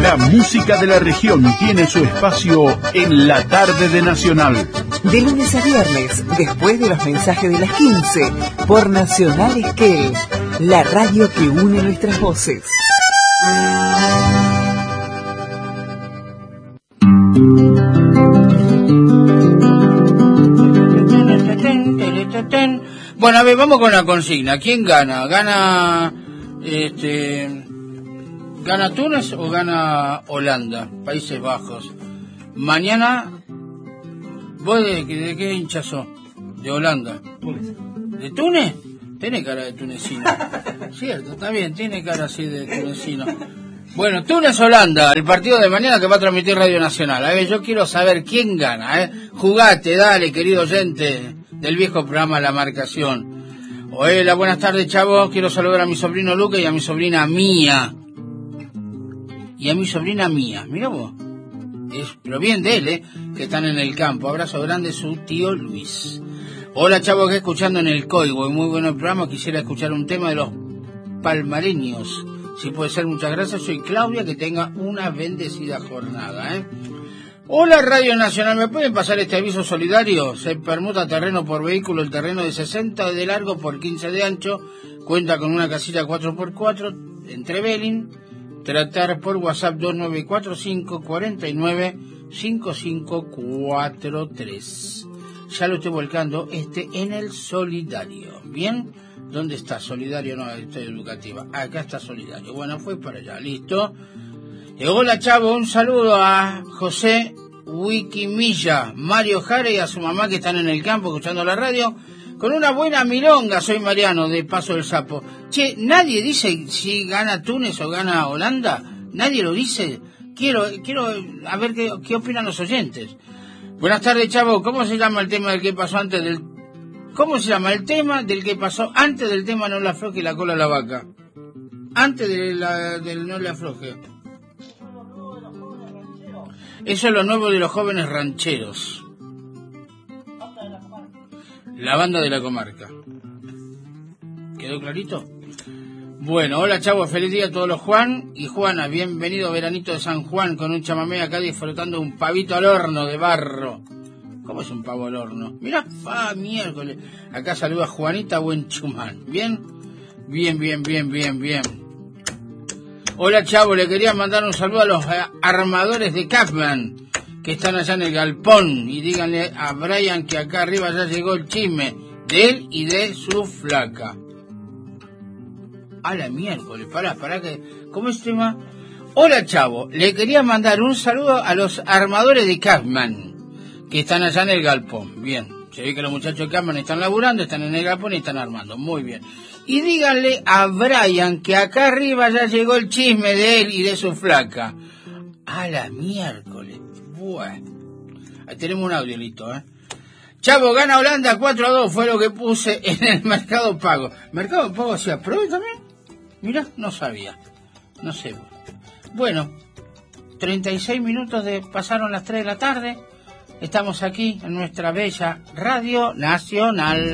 La música de la región tiene su espacio en la tarde de Nacional. De lunes a viernes, después de los mensajes de las 15, por Nacional Esquel, la radio que une nuestras voces. Bueno, a ver, vamos con la consigna. ¿Quién gana? ¿Gana Túnez o gana Holanda? Países Bajos. Mañana, ¿vos de qué hincha sos? ¿De Holanda? Túnez. ¿De Túnez? Tiene cara de tunecino. Cierto, está bien, tiene cara así de tunecino. Bueno, Túnez-Holanda, el partido de mañana que va a transmitir Radio Nacional. A ver, yo quiero saber quién gana, ¿eh? Jugate, dale, querido oyente del viejo programa La Marcación. Hola, buenas tardes, chavos. Quiero saludar a mi sobrino Luca y a mi sobrina Mía. Mirá vos. Pero bien de él, que están en el campo. Abrazo grande, su tío Luis. Hola, chavos, que escuchando en el Coigo. Muy bueno el programa. Quisiera escuchar un tema de los palmareños. Si puede ser, muchas gracias. Soy Claudia, que tenga una bendecida jornada, Hola, Radio Nacional, ¿me pueden pasar este aviso solidario? Se permuta terreno por vehículo, el terreno de 60 de largo por 15 de ancho, cuenta con una casilla 4x4 entre Belín, tratar por WhatsApp 2945 49 5543. Ya lo estoy volcando en el solidario, ¿bien? ¿Dónde está solidario? No, estoy educativa. Acá está solidario. Bueno, fue para allá, listo. Hola, chavo, un saludo a José Wikimilla, Mario Jara y a su mamá que están en el campo escuchando la radio con una buena milonga. Soy Mariano de Paso del Sapo. Che, nadie dice si gana Túnez o gana Holanda. Nadie lo dice. Quiero a ver qué opinan los oyentes. Buenas tardes, chavo. ¿Cómo se llama el tema del que pasó antes del... ¿Cómo se llama el tema del que pasó antes del tema no le afloje la cola a la vaca? Antes del no le afloje. Eso es lo nuevo de los jóvenes rancheros. La banda de la comarca. ¿Quedó clarito? Bueno, hola, chavos, feliz día a todos los Juan y Juana. Bienvenido veranito de San Juan con un chamamé acá disfrutando un pavito al horno de barro. ¿Cómo es un pavo al horno? Mirá, miércoles. Acá saluda Juanita Buenchumán. ¿Bien? Bien. Hola, chavo, le quería mandar un saludo a los armadores de Kaufman que están allá en el galpón y díganle a Brian que acá arriba ya llegó el chisme de él y de su flaca. A la miércoles, pará que... ¿Cómo es el tema? Hola, chavo, le quería mandar un saludo a los armadores de Kaufman que están allá en el galpón. Bien, se ve que los muchachos de Kaufman están laburando, están en el galpón y están armando. Muy bien. Y díganle a Brian que acá arriba ya llegó el chisme de él y de su flaca. A la miércoles. Bueno. Ahí tenemos un audio listo, Chavo, gana Holanda 4-2, fue lo que puse en el Mercado Pago. ¿Mercado Pago se aprueba también? Mirá, no sabía. No sé. Bueno, 36 minutos pasaron las 3 de la tarde. Estamos aquí en nuestra bella Radio Nacional.